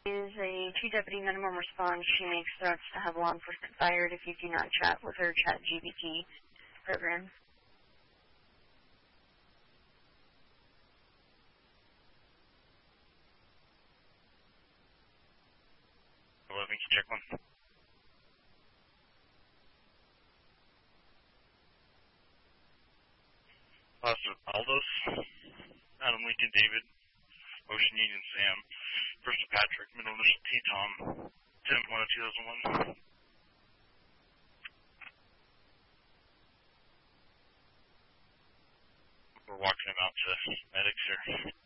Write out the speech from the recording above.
is a chief deputy minimum response. She makes threats to have law enforcement fired if you do not chat with her ChatGPT program. 11, can you check one? Positive Aldos, Adam Lincoln David, Ocean Union Sam, First Patrick, middle initial T Tom, 10-1-2001. We're walking him out to medics here.